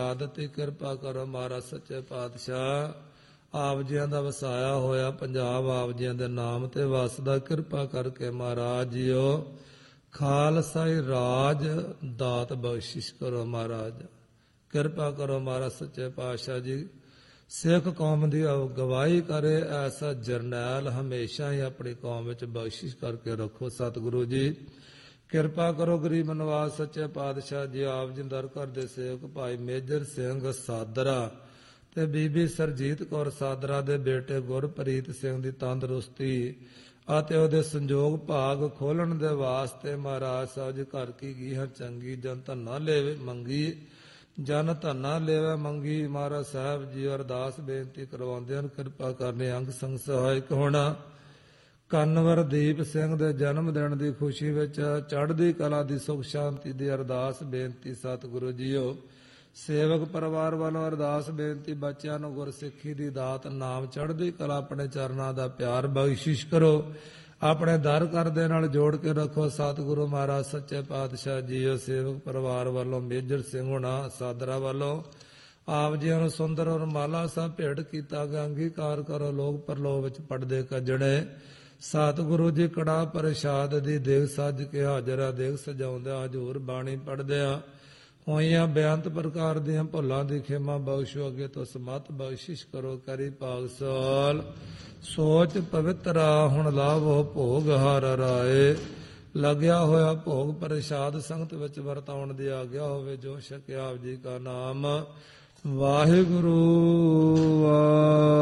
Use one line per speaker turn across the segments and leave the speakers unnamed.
ਪ੍ਰਸ਼ਾਦ ਤੇ ਕਿਰਪਾ ਕਰੋ ਮਹਾਰਾਜ ਸੱਚੇ ਪਾਤਸ਼ਾਹ। ਆਪ ਜੀਆਂ ਦਾ ਵਸਾਇਆ ਹੋਇਆ ਪੰਜਾਬ ਆਪ ਜੀਆਂ ਦੇ ਨਾਮ ਤੇ ਵਸਦਾ, ਕਿਰਪਾ ਕਰਕੇ ਮਹਾਰਾਜ ਜੀਓ ਖਾਲਸਾਈ ਰਾਜ ਦਾਤ ਬਖਸ਼ਿਸ਼ ਕਰੋ ਮਹਾਰਾਜ। ਕਿਰਪਾ ਕਰੋ ਮਹਾਰਾਜ ਸੱਚੇ ਪਾਤਸ਼ਾਹ ਜੀ। ਸਿੱਖ ਕੌਮ ਦੀ ਅਗਵਾਈ ਕਰੇ ਐਸਾ ਜਰਨੈਲ ਹਮੇਸ਼ਾ ਹੀ ਆਪਣੀ ਕੌਮ ਵਿੱਚ ਬਖਸ਼ਿਸ਼ ਕਰਕੇ ਰੱਖੋ ਸਤਿਗੁਰੂ ਜੀ। ਕਿਰਪਾ ਕਰੋ ਗਰੀਬ ਨਵਾਜ਼ ਸੱਚੇ ਪਾਤਸ਼ਾਹ ਜੀ। ਆਪ ਜੀ ਦਰ ਘਰ ਦੇ ਸੇਵਕ ਭਾਈ ਮੇਜਰ ਸਿੰਘ ਸਾਦਰਾ ਤੇ ਬੀਬੀ ਸਰਜੀਤ ਕੌਰ ਸਾਦਰਾ ਦੇ ਬੇਟੇ ਗੁਰਪ੍ਰੀਤ ਸਿੰਘ ਦੀ ਤੰਦਰੁਸਤੀ ਅਤੇ ਉਹਦੇ ਸੰਜੋਗ ਭਾਗ ਖੋਲਣ ਦੇ ਵਾਸਤੇ ਮਹਾਰਾਜ ਸਾਹਿਬ ਜੀ ਘਰ ਕੀ ਗੀਹਰ ਚੰਗੀ ਜਨ ਧੰਨਾ ਲੈਵੇ ਮੰਗੀ, ਜਨ ਧੰਨਾ ਲੈਵੇ ਮੰਗੀ। ਮਹਾਰਾਜ ਸਾਹਿਬ ਜੀ ਅਰਦਾਸ ਬੇਨਤੀ ਕਰਵਾਉਂਦੇ ਹਨ, ਕਿਰਪਾ ਕਰਨੇ ਅੰਗ ਸੰਗ ਸਹਾਇਕ ਹੋਣਾ। ਕਨਵਰਦੀਪ ਸਿੰਘ ਦੇ ਜਨਮ ਦਿਨ ਦੀ ਖੁਸ਼ੀ ਵਿੱਚ ਚੜ੍ਹਦੀ ਕਲਾ ਦੀ ਸੁਖ ਸ਼ਾਂਤੀ ਦੀ ਅਰਦਾਸ ਬੇਨਤੀ ਸਤਿਗੁਰੂ ਜੀਓ। ਸੇਵਕ ਪਰਿਵਾਰ ਵੱਲੋਂ ਅਰਦਾਸ ਬੇਨਤੀ, ਬੱਚਿਆਂ ਨੂੰ ਗੁਰਸਿੱਖੀ ਦੀ ਦਾਤ ਨਾਮ ਚੜ੍ਹਦੀ ਕਲਾ ਆਪਣੇ ਚਰਨਾਂ ਦਾ ਪਿਆਰ ਬਖਸ਼ਿਸ਼ ਕਰੋ। ਆਪਣੇ ਦਰ ਘਰ ਦੇ ਨਾਲ ਜੋੜ ਕੇ ਰੱਖੋ ਸਤਿਗੁਰੂ ਮਹਾਰਾਜ ਸੱਚੇ ਪਾਤਸ਼ਾਹ ਜੀਓ। ਸੇਵਕ ਪਰਿਵਾਰ ਵੱਲੋਂ ਮੇਜਰ ਸਿੰਘ ਹੋਣਾ ਸਾਦਰਾ ਵੱਲੋਂ ਆਪ ਜੀਆਂ ਨੂੰ ਸੁੰਦਰ ਔਰ ਮਾਲਾ ਸਾਹਿਬ ਭੇਟ ਕੀਤਾ ਗਿਆ, ਅੰਗੀਕਾਰ ਕਰੋ। ਲੋਕ ਪਰਲੋਕ ਵਿੱਚ ਪੜਦੇ ਕੱਜਣੇ ਸਤਿਗੁਰੂ ਜੀ ਕੜਾ ਪ੍ਰਸ਼ਾਦ ਦੀ ਦੇਗ ਸੱਜ ਕੇ ਹਾਜ਼ਰ ਆ। ਦੇਗ ਸਜਾਉਂਦਿਆਂ ਹਜ਼ੂਰ ਬਾਣੀ ਪੜ੍ਹਦਿਆਂ ਹੋਈਆਂ ਬੇਅੰਤ ਪ੍ਰਕਾਰ ਦੀਆਂ ਭੁੱਲਾਂ ਦੀ ਖਿਮਾ ਬਖਸ਼ੋ। ਅੱਗੇ ਤੋਂ ਸਮਤ ਬਖਸ਼ਿਸ਼ ਕਰੋ ਕਰੀ ਪਾਗਸਾਲ। ਸੋਚ ਪਵਿੱਤਰਾ ਹੁਣ ਲਾਵੋ ਭੋਗ ਹਰ ਰਾਏ। ਲੱਗਿਆ ਹੋਇਆ ਭੋਗ ਪ੍ਰਸ਼ਾਦ ਸੰਗਤ ਵਿੱਚ ਵਰਤਾਉਣ ਦੀ ਆਗਿਆ ਹੋਵੇ। ਜੋ ਛਕਿਆ ਆਪ ਜੀ ਕਾ ਨਾਮ ਵਾਹਿਗੁਰੂ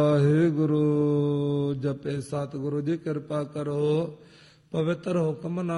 ਵਾਹਿਗੁਰੂ ਜਪੇ। ਸਤਿਗੁਰੂ ਜੀ ਕਿਰਪਾ ਕਰੋ ਪਵਿੱਤਰ ਹੁਕਮ